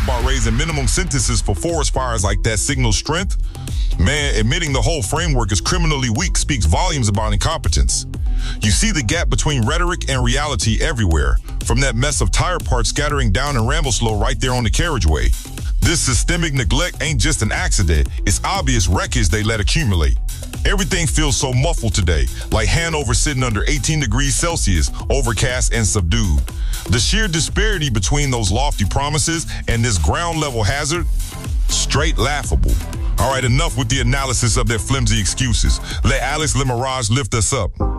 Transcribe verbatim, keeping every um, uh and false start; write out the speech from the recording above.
talk about raising minimum sentences for forest fires like that signals strength? Man, admitting the whole framework is criminally weak speaks volumes about incompetence. You see the gap between rhetoric and reality everywhere, from that mess of tire parts scattering down in Ramblestow right there on the carriageway. This systemic neglect ain't just an accident, it's obvious wreckage they let accumulate. Everything feels so muffled today, like Hanover sitting under eighteen degrees Celsius, overcast and subdued. The sheer disparity between those lofty promises and this ground-level hazard, straight laughable. All right, enough with the analysis of their flimsy excuses. Let Alex Limaraj lift us up.